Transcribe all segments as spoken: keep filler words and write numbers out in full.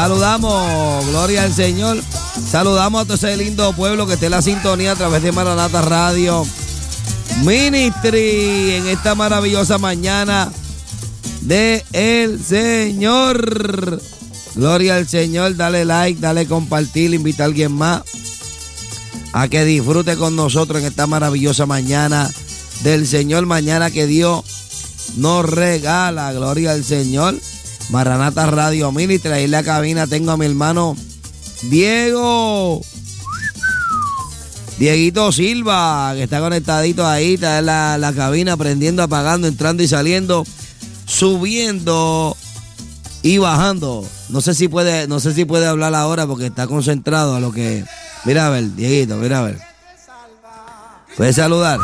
Saludamos, gloria al Señor. Saludamos a todo ese lindo pueblo que esté en la sintonía a través de Maranata Radio Ministry en esta maravillosa mañana de el Señor. Gloria al Señor, dale like, dale compartir, invita a alguien más a que disfrute con nosotros en esta maravillosa mañana del Señor, mañana que Dios nos regala. Gloria al Señor. Maranata Radio Ministry, ahí en la cabina tengo a mi hermano Diego Dieguito Silva, que está conectadito ahí, está en la, la cabina, prendiendo, apagando, entrando y saliendo, subiendo y bajando. No sé si puede, no sé si puede hablar ahora porque está concentrado a lo que. Mira a ver, Dieguito, mira a ver. ¿Puedes saludar?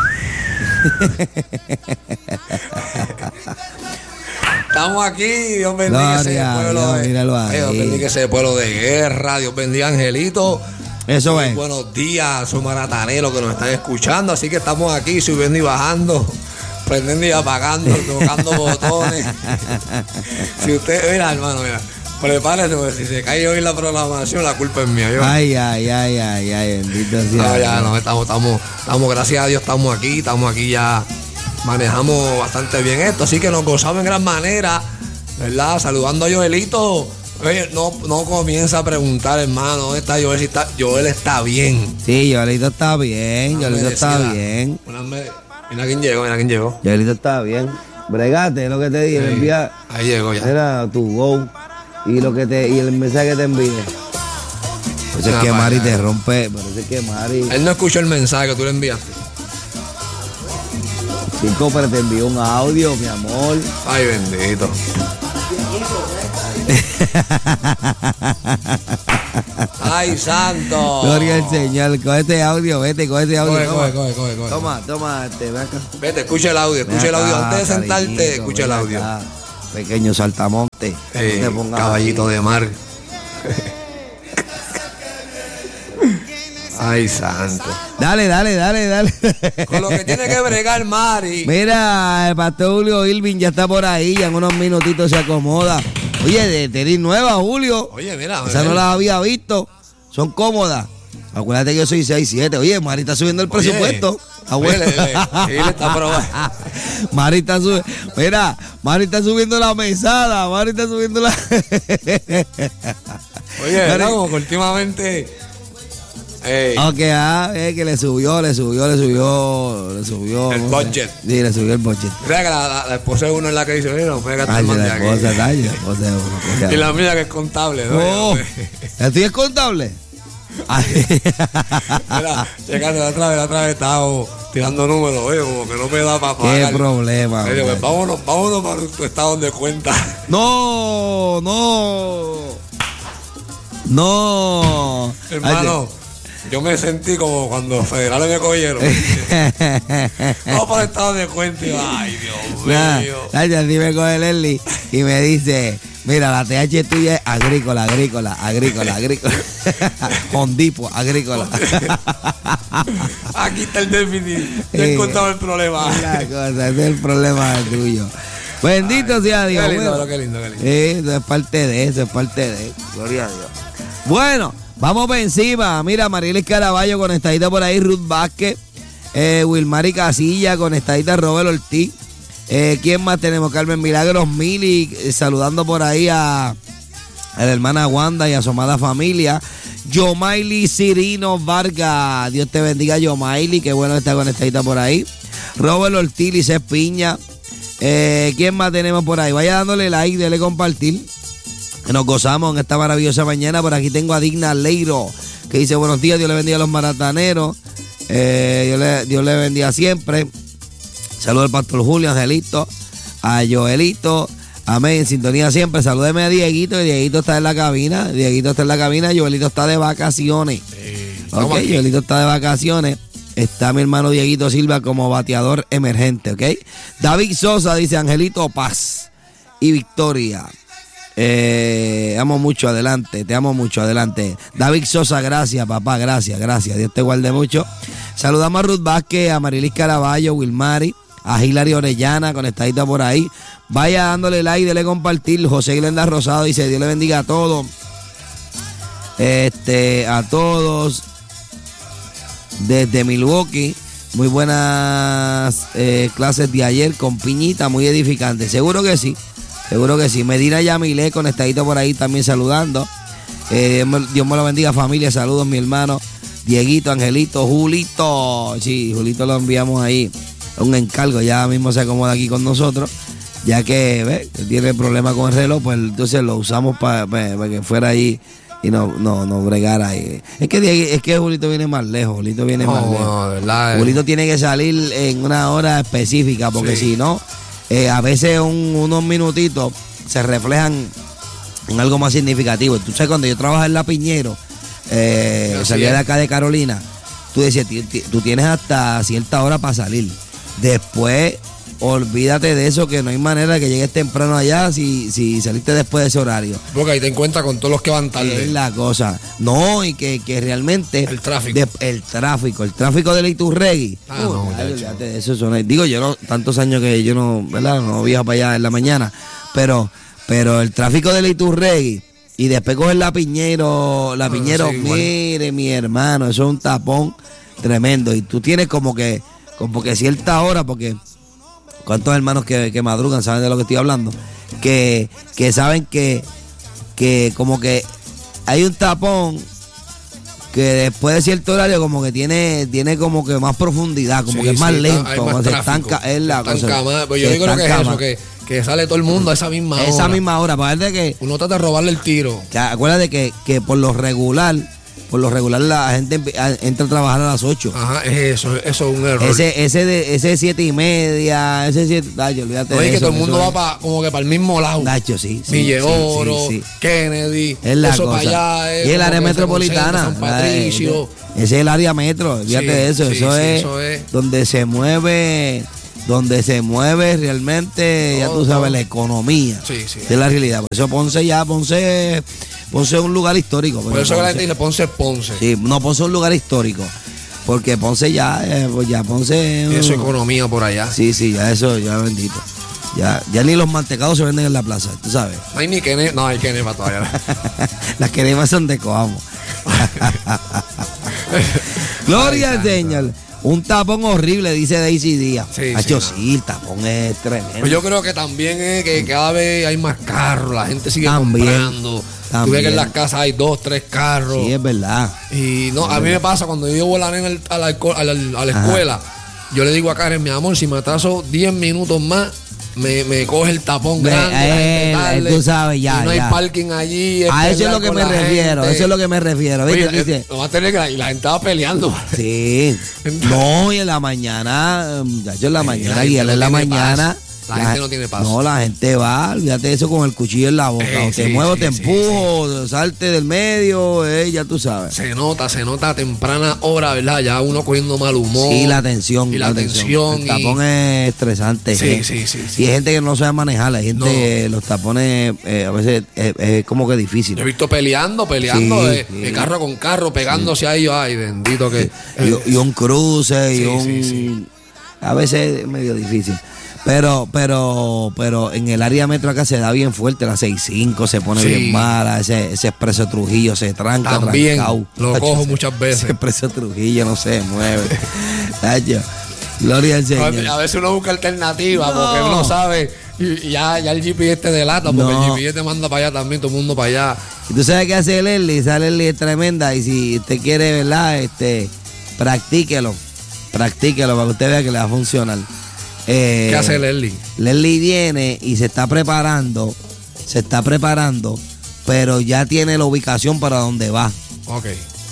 Estamos aquí, Dios bendiga ese pueblo de, Dios bendiga ese pueblo de guerra, Dios bendiga Angelito. Eso Muy es. Buenos días, son marataneros que nos están escuchando, así que estamos aquí subiendo y bajando, prendiendo y apagando, tocando botones. Si usted, mira hermano, mira, prepárese, porque si se cae hoy la programación, la culpa es mía. Yo. Ay, ay, ay, ay, ay, bendito sea. No, ya, no, estamos, estamos, estamos, gracias a Dios, estamos aquí, estamos aquí ya. Manejamos bastante bien esto, así que nos gozamos en gran manera, ¿verdad? Saludando a Joelito. Oye, no, no comienza a preguntar, hermano, ¿dónde está Joel? Si está, Joel está bien. Sí, Joelito está bien, una Joelito está bien. Una me... Mira quién llegó, mira quién llegó. Joelito está bien. Bregate, es lo que te dije, sí, envía. Ahí llegó ya. Era tu go y lo que te y el mensaje que te envíe. Parece no, que Mari allá. Te rompe, parece que Mari. Él no escuchó el mensaje que tú le enviaste. Chico, pero te envió un audio, mi amor. Ay, bendito. Ay, santo. Gloria al Señor. Coge este audio, vete, coge este audio. Coge, coge, coge, coge, coge. Toma, toma, este, ven acá. Vete, escucha el audio, escucha el audio. Antes de sentarte, escucha el audio. Acá, pequeño saltamonte. Eh, no caballito ahí. De mar. Ay, santo. Dale, dale, dale, dale. Con lo que tiene que bregar Mari. Mira, el pastor Julio Irving ya está por ahí, ya en unos minutitos se acomoda. Oye, de tenis nueva, Julio. Oye, mira. Esa no las había visto. Son cómodas. Acuérdate que yo soy seis siete. Oye, Mari está subiendo el presupuesto. Abuela. Sí, le está probando. Mari está subiendo. Mira, Mari está subiendo la mesada. Mari está subiendo la. Oye, ¿verdad? Como que últimamente. Ey. Ok, ah, eh, que le subió, le subió, le subió, le subió. El no budget. Sé. Sí, le subió el budget. Mira que la, la, la esposa de uno es la que dice, mira, no puede gastar más de aquí. La esposa, ay, la esposa de uno. Y la mía que es contable, ¿no? Oh, ¿la tuya es contable? Mira, checate, la otra vez, la otra vez estaba tirando números, oye, como que no me da para pagar. Qué problema. Oye, pues vámonos, vámonos para tu estado de cuenta. No, no. No. Hermano. Yo me sentí como cuando los federales me cogieron. Vamos por el estado de cuenta y ay, Dios mío. Ay, así me coge Leslie y me dice, mira, la T H tuya es agrícola, agrícola, agrícola, agrícola. Hondipo, agrícola. Aquí está el déficit. Te he encontrado el problema. La cosa, ese es el problema tuyo. Bendito ay, sea Dios. Qué lindo, bueno, qué lindo, qué lindo. Sí, eso es parte de eso, es parte de gloria a Dios. Bueno. Vamos por encima. Mira, Marilis Caraballo conectadita por ahí, Ruth Vázquez, eh, Wilmary Casilla conectadita, Robert Ortiz. Eh, ¿Quién más tenemos? Carmen Milagros Mili, eh, saludando por ahí a, a la hermana Wanda y a su amada familia. Yomaili Cirino Vargas, Dios te bendiga, Yomaili, qué bueno está conectadita por ahí. Robert Ortiz, Lices Piña. Eh, ¿Quién más tenemos por ahí? Vaya dándole like, dele compartir. Nos gozamos en esta maravillosa mañana. Por aquí tengo a Digna Leiro, que dice buenos días, Dios le bendiga a los marataneros. Eh, Dios, le, Dios le bendiga siempre. Saludos al pastor Julio, Angelito, a Joelito. Amén, en sintonía siempre. Salúdeme a Dieguito, que Dieguito está en la cabina. Dieguito está en la cabina, Joelito está de vacaciones. Sí, ok, Joelito está de vacaciones. Está mi hermano Dieguito Silva como bateador emergente, ok. David Sosa dice, Angelito, paz y victoria. Eh, amo mucho, adelante, te amo mucho, adelante. David Sosa, gracias, papá, gracias, gracias. Dios te guarde mucho. Saludamos a Ruth Vázquez, a Marilis Caraballo, Wilmary, a Hilary Orellana, conectadita por ahí. Vaya dándole like, dele compartir. José Glenda Rosado dice, Dios le bendiga a todos. Este, a todos desde Milwaukee. Muy buenas eh, clases de ayer con piñita, muy edificante. Seguro que sí, seguro que sí. Medina Yamilé, conectadito por ahí también saludando. Eh, Dios me lo bendiga, familia. Saludos, mi hermano. Dieguito, Angelito, Julito. Sí, Julito lo enviamos ahí. Un encargo, ya mismo se acomoda aquí con nosotros. Ya que ¿ve? tiene problemas con el reloj, pues entonces lo usamos para pa, pa que fuera ahí y no, no, no bregara ahí. Es que, es que Julito viene más lejos, Julito viene no, más lejos. No, verdad, Julito tiene que salir en una hora específica, porque sí. si no, eh, a veces un, unos minutitos se reflejan en algo más significativo. Tú sabes, cuando yo trabajaba en La Piñero, eh, salía de acá de Carolina, tú decías, tú tienes hasta cierta hora para salir. Después, olvídate de eso, que no hay manera de que llegues temprano allá si, si saliste después de ese horario. Porque ahí te encuentras con todos los que van tarde. Es la cosa. No, y que, que realmente... El tráfico. De, el tráfico. El tráfico de Iturregui. Ah, uh, no, ay, olvídate de eso, eso no, digo, yo no... Tantos años que yo no... ¿Verdad? No viajo para allá en la mañana. Pero, pero el tráfico de Iturregui y después coger la Piñero... La Piñero, ah, sí, mire, mi hermano, eso es un tapón tremendo. Y tú tienes como que... Como que cierta hora, porque... ¿Cuántos hermanos que, que madrugan saben de lo que estoy hablando? Que, que saben que, que como que hay un tapón que después de cierto horario como que tiene, tiene como que más profundidad, como sí, que es más sí, lento, más se estanca, es la se estanca cosa. Más, pues yo digo lo que es eso, que, que sale todo el mundo a esa misma hora. Esa misma hora, para ver de que... Uno trata de robarle el tiro. Que, acuérdate que, que por lo regular... Por lo regular la gente entra a trabajar a las ocho. Ajá, es eso, eso es un error. Ese, ese de, ese siete y media, ese siete, Dacho, olvídate Oye, de que eso, todo el mundo eso, va para como que para el mismo lado. Dacho, sí. sí Ville sí, Oro, sí, sí. Kennedy, es la eso cosa. para allá. Es y el área metropolitana. San Patricio. Ese es el área metro, olvídate sí, de eso. Sí, eso, sí, es eso es donde se mueve, donde se mueve realmente, todo, ya tú sabes, todo. La economía. Sí, sí. De la realidad. Por eso Ponce ya, Ponce... Ponce es un lugar histórico. Por eso que la gente dice Ponce es Ponce. Sí, no, Ponce es un lugar histórico. Porque Ponce ya, eh, pues ya Ponce... Tiene su economía por allá. Sí, sí, ya eso, ya bendito. Ya, ya ni los mantecados se venden en la plaza, tú sabes. No hay ni quenepa, no hay quenepa todavía. Las quenepas son de Coamo. Gloria al Señor. Un tapón horrible, dice Daisy Díaz. Sí, Hacho, sí, sí, el tapón es tremendo. Pues yo creo que también es que cada vez hay más carros, la gente sigue también, comprando. También. Tú ves que en las casas hay dos, tres carros. Sí, es verdad. Y no, es a mí verdad. me pasa cuando yo llevo a la nena a la, a la, a la escuela, yo le digo a Karen, mi amor, si me atraso diez minutos más, me, me coge el tapón Ve, grande. eh, la gente tarde, tú sabes, ya, y no ya. hay parking allí. A eso es lo que me refiero, gente. eso es lo que me refiero. ¿Viste? Oye, Dice, lo va a tener que y la gente va peleando. sí. No, y en la mañana, muchachos, en la mañana, y no en la mañana. Paz. La, la gente no tiene paso. No, la gente va, olvídate de eso con el cuchillo en la boca. Eh, o te sí, muevo, sí, te sí, empujo, sí. salte del medio, eh, ya tú sabes. Se nota, se nota a temprana hora, ¿verdad? Ya uno cogiendo mal humor. Sí, la tensión. Y la, la tensión. El tapón y... es estresante. Sí, ¿eh? sí, sí, sí. Y hay gente que no sabe manejar, hay gente no. que los tapones eh, a veces es, es como que difícil. Yo he visto peleando, peleando, sí, de, sí. de carro con carro, pegándose sí. a ellos. Ay, bendito que. Sí. Y, y un cruce, sí, y un. Sí, sí. A veces es medio difícil. Pero, pero, pero en el área metro acá se da bien fuerte, la seis cinco se pone sí. bien mala, ese, ese expreso Trujillo se tranca, también trancao. Lo Tacho, cojo ese, muchas veces. Ese expreso Trujillo no se mueve. Tacho, gloria al Señor. A veces uno busca alternativas no. porque uno sabe, y ya, ya el G P S te delata, porque no. el G P S te manda para allá también, todo el mundo para allá. Y tú sabes qué hace Leslie, esa Leslie es tremenda, y si usted quiere, ¿verdad? Este, practíquelo, practíquelo para que usted vea que le va a funcionar. Eh, ¿Qué hace Leslie? Leslie viene y se está preparando, se está preparando, pero ya tiene la ubicación para donde va. Ok.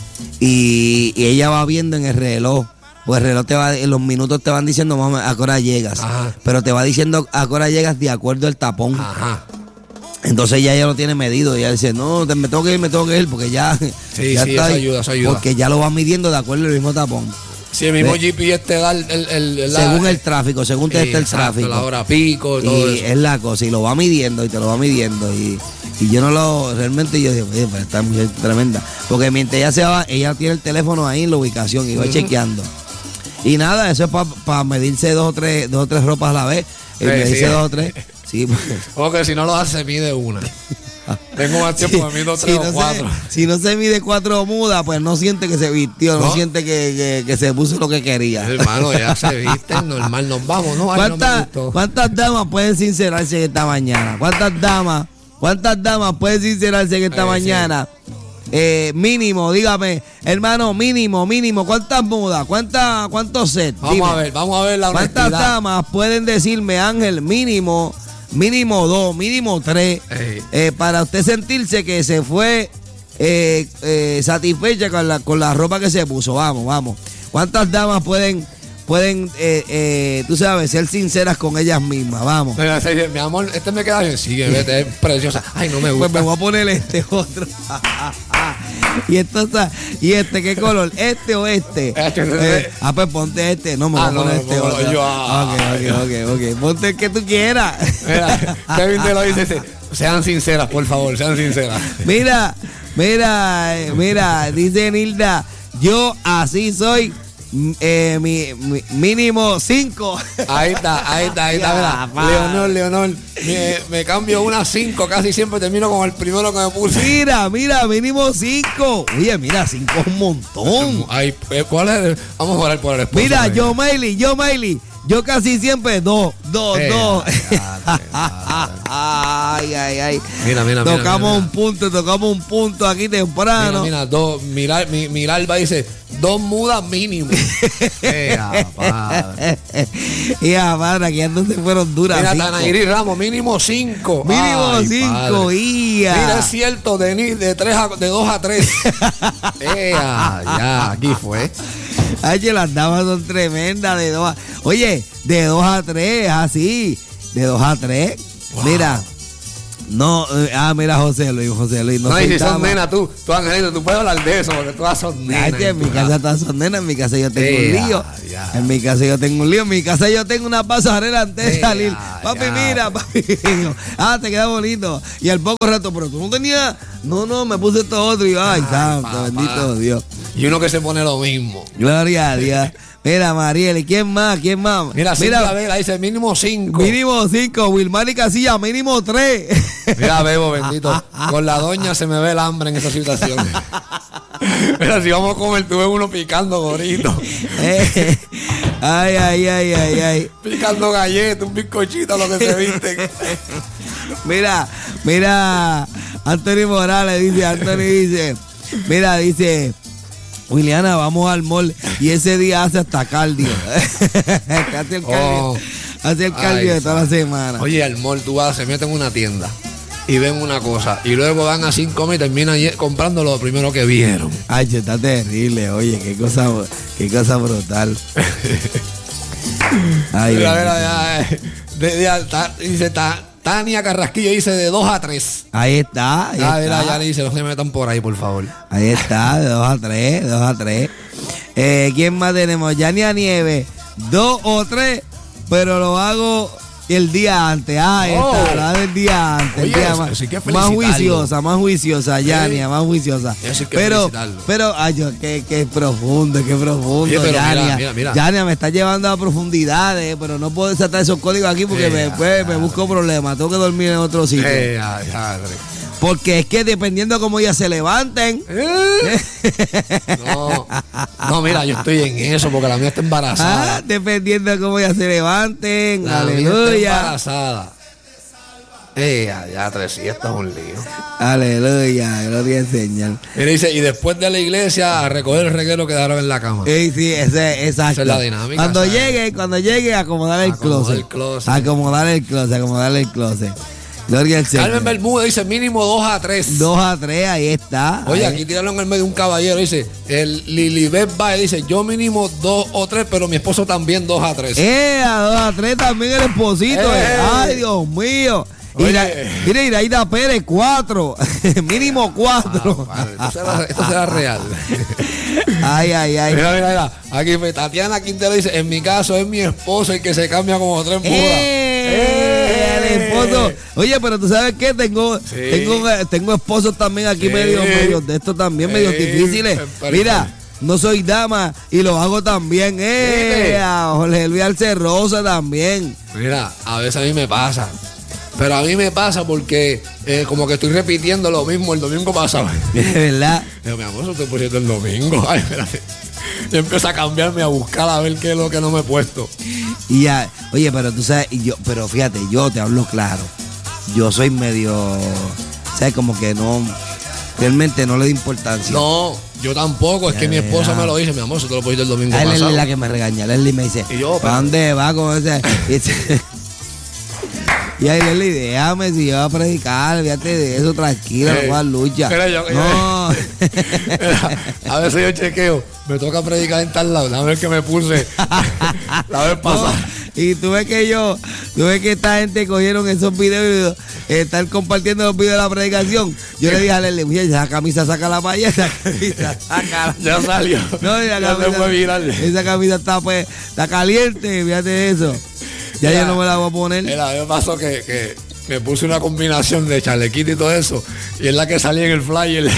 Y, y ella va viendo en el reloj, pues el reloj te va, en los minutos te van diciendo mami, a qué hora llegas. Ajá. Pero te va diciendo a qué hora llegas de acuerdo al tapón. Ajá. Entonces ya ella lo tiene medido y ella dice, no, me tengo que ir, me tengo que ir, porque ya, sí, ya sí, está eso ahí, ayuda, eso ayuda. porque ya lo van midiendo de acuerdo al mismo tapón. Si el mismo ¿Ves? G P S te da el... el, el, el según la, el tráfico, según te está el tráfico. La hora pico y todo y eso. es la cosa, y lo va midiendo y te lo va midiendo. Y, y yo no lo, realmente yo digo, oye, pero está muy tremenda. Porque mientras ella se va, ella tiene el teléfono ahí en la ubicación y va uh-huh. chequeando. Y nada, eso es para pa medirse dos o tres, dos o tres ropas a la vez. Y sí, medirse sí. dos o tres. Sí, porque si no lo hace, se mide una. Tengo más tiempo, me mido tres si o no cuatro. Se, si no se mide cuatro mudas, pues no siente que se vistió, no, no siente que, que, que se puso lo que quería. Hermano, ya se viste, normal, nos vamos, ¿no? Ay, ¿Cuántas, no me ¿Cuántas damas pueden sincerarse en esta mañana? ¿Cuántas damas, cuántas damas pueden sincerarse en esta Ay, mañana? Sí. Eh, mínimo, dígame, hermano, mínimo, mínimo, ¿cuántas mudas? ¿Cuántas, ¿Cuántos sets? Vamos Dime. a ver, vamos a ver la honestidad. ¿Cuántas damas pueden decirme, Ángel, mínimo, mínimo dos, mínimo tres, eh, para usted sentirse que se fue eh, eh, satisfecha con la, con la ropa que se puso? Vamos, vamos. ¿Cuántas damas pueden... pueden, eh, eh, tú sabes, ser sinceras con ellas mismas? Vamos. Mi amor, este me queda bien. Sí, vete, es preciosa. Ay, no me gusta. Pues me voy a poner este otro. Y entonces, ¿y este qué color? ¿Este o este? Eh, ah, pues ponte este. No, me voy ah, a poner no, este otro. Yo, ah, ok, ok, ok, ok. Ponte el que tú quieras. Mira, Kevin te lo dice. Sean sinceras, por favor, sean sinceras. Mira, mira, mira, dice Nilda, yo así soy. Eh, mi, mi, mínimo cinco. Ahí está, ahí está, ahí está. Mira, Leonor, Leonor, me, me cambio una cinco, casi siempre termino con el primero que me puse. Mira, mira, mínimo cinco. Oye, mira, cinco es un montón. Ay, ¿cuál es? Vamos a orar por el esposo. Mira, yo, Miley, yo, Miley. Yo casi siempre dos, dos, eh, dos. Ay, ay, ay. Mira, mira, tocamos mira, mira, un punto, tocamos un punto aquí temprano. Mira, mira, dos, mira, mi, Miralba dice, dos mudas mínimo. eh, padre. Y a padre, aquí antes se fueron duras. Mira, Tanairi Ramos, mínimo cinco. Mínimo ay, cinco, ia. Mira, es cierto, Denis, de tres a, de dos a tres. eh, ya, aquí fue. Ay, que las damas son tremendas de dos a... Oye, de dos a tres, así. De dos a tres. Wow. Mira. No, eh, ah, mira, José Luis, José Luis. No, no y si son nenas, tú, tú, Angelito, tú puedes hablar de eso, porque todas son nenas. Ay, en mi casa todas son nenas, en mi casa yo tengo eh, un lío. Ya, ya. En mi casa yo tengo un lío, en mi casa yo tengo una pasarela antes de eh, salir. Ya, papi, ya, mira, papi. Ah, te queda bonito. Y al poco rato, pero tú no tenías. No, no, me puse esto otro. Y ay, ay santo, papá. Bendito Dios. Y uno que se pone lo mismo. Gloria a Dios. Mira, Mariel, ¿y quién más? ¿Quién más? Mira, mira, Vela dice mínimo cinco. Mínimo cinco. Wilmar y Casilla, mínimo tres. Mira, Bebo, bendito. Con la doña se me ve el hambre en esa situación. Mira, si vamos a comer, tuve uno picando gorito. Eh, ay, ay, ay, ay, ay. Picando galletas, un bizcochito, lo que se viste. Mira, mira, Anthony Morales dice, Anthony dice, mira, dice... Williana, vamos al mall y ese día hace hasta cardio. hace el cardio, oh, hace el cardio ay, de toda la semana. Oye, al mall tú vas, se meten en una tienda y ven una cosa y luego van a cinco y terminan comprando lo primero que vieron. Ay, está terrible, oye, qué cosa, qué cosa brutal. Ay, mira, mira, ya, de, de, de, dice, ta, Tania Carrasquillo dice de dos a tres. Ahí está. Ahí ah, está. Mira, ya le dice, no se metan por ahí, por favor. Ahí está, de dos a tres, de dos a tres. Eh, ¿Quién más tenemos? Yania Nieves, dos o tres, pero lo hago el día antes. Ah, ahí oh. está, lo hago el día antes. Oye, el día más, sí que más juiciosa, más juiciosa, Yania, ¿Eh? más juiciosa. Sí pero, pero, ay, yo, qué, qué profundo, qué profundo, Oye, pero Yania. Mira, mira, mira. Yania, me está llevando a profundidades, pero no puedo desatar esos códigos aquí porque eh, después me busco problemas. Tengo que dormir en otro sitio. Eh, ay, ay, Porque es que dependiendo de cómo ellas se levanten. ¿Eh? No, no, mira, yo estoy en eso porque la mía está embarazada. Ah, dependiendo de cómo ellas se levanten. La aleluya. Mía está embarazada. Eh, ya, tres, sí, esto es un lío. Aleluya, gloria al Señor. Y dice, y después de la iglesia a recoger el reguero quedaron en la cama. Sí, sí, ese, exacto. Esa es la dinámica. Cuando ¿sabes? llegue, cuando llegue, acomodar el acomodar closet. el closet. Acomodar el closet, acomodar el closet. Gloria al Señor. Carmen Bermúdez dice mínimo dos a tres. dos a tres, ahí está. Oye, ahí. aquí tiraron en el medio un caballero. Dice, el Lilibet Bae dice, yo mínimo dos o tres, pero mi esposo también dos a tres. Eh, a dos a tres también el esposito. Eh. Ay, Dios mío. Mira, mira, Iraida Pérez, cuatro. Mínimo cuatro. Ah, esto, será, esto será real. Ay, ay, ay. Mira, mira, mira. Aquí fue Tatiana Quintero dice, en mi caso es mi esposo el que se cambia como tres mudas. ¡Eh! ¡Eh! El esposo. Oye, pero tú sabes qué, tengo, sí. tengo, tengo esposos también aquí sí. medio, medio de estos también, sí. medios difíciles. Mira. No soy dama y lo hago también. ¡Eh! A Jorge Luis Arce Rosa también. Mira, a veces a mí me pasa Pero a mí me pasa porque eh, como que estoy repitiendo lo mismo el domingo pasado. ¿Es verdad? Yo, mi amor, eso estoy poniendo el domingo. Ay, espérate. Yo empiezo a cambiarme, a buscar a ver qué es lo que no me he puesto. Y ya, oye, pero tú sabes, y yo, pero fíjate, yo te hablo claro. Yo soy medio, ¿sabes? Como que no, realmente no le doy importancia. No, yo tampoco. Es que mi esposa me lo dice, mi amor, eso te lo pusiste el domingo a él pasado. es la que me regaña. Leslie me dice, Y yo, ¿para dónde va con ese? Y, ese- y ahí Leslie, déjame si yo voy a predicar, fíjate de eso, tranquila, Eh, no vas a lucha. mira, yo- No. Mira, a veces yo chequeo, me toca predicar en tal lado. La vez que me puse la vez pasada. No, y tú ves que yo, tú ves que esta gente cogieron esos videos y eh, están compartiendo los videos de la predicación. Yo le dije a Leslie, mira, esa camisa sácala para allá, esa camisa sácala. Ya salió. No, y la Ya se camisa, fue viral. esa camisa está pues, está caliente, fíjate de eso. Ya Mira, yo no me la voy a poner. Mira, a mí me pasó que, que me puse una combinación de chalequito y todo eso. Y es la que salía en el flyer.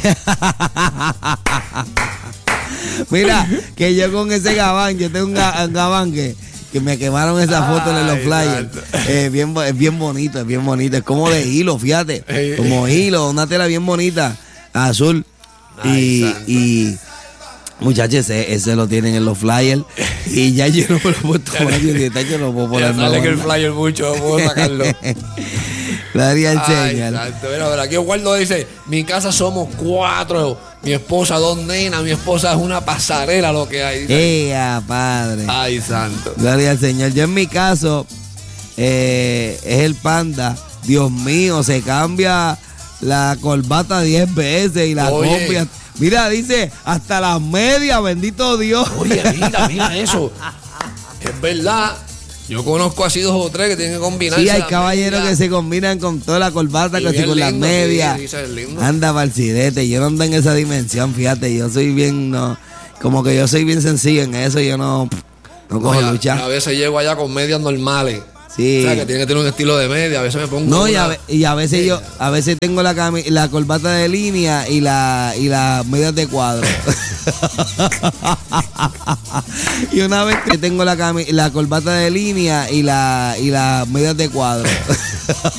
Mira, que yo con ese gabán, yo tengo un, ga- un gabán que, que me quemaron esa foto en los Ay, flyers. santo. Eh, bien, bo- es bien bonito, es bien bonito. Es como de hilo, fíjate. Ey, Como hilo, una tela bien bonita, azul. Ay, y, santo. y muchachos, ese, ese lo tienen en los flyers. Y ya yo no me lo he puesto más. Yo dije, "Tacho, no puedo Ya poner sale que el nada". flyer mucho, no puedo sacarlo. Le daría el Ay, señal. santo. Mira, mira, aquí Osvaldo dice, mi casa somos cuatro, mi esposa dos nenas, mi esposa es una pasarela lo que hay. Dice, ¡Ea, padre! ay, santo. Gloria al Señor. Yo en mi caso eh, es el panda. Dios mío, se cambia la corbata diez veces y la Oye. copia. Mira, dice, hasta las medias, bendito Dios. Oye, mira, mira eso. Es verdad. Yo conozco así dos o tres que tienen que combinar. Sí, hay caballeros que se combinan con toda la corbata, Y que si bien con las lindo, sí, medias. sí, se ve lindo. Anda parcidete. Yo no ando en esa dimensión, fíjate. Yo soy bien, no, como que yo soy bien sencillo en eso. Yo no, no cojo A lucha. veces llego allá con medias normales. Sí. O sea, que tiene que tener un estilo de media. A veces me pongo. No, y a, una- ve- y a veces yo, a veces tengo la cami- la corbata de línea y la y las medias de cuadro. Y una vez que tengo la cami- la corbata de línea y la y las medias de cuadro.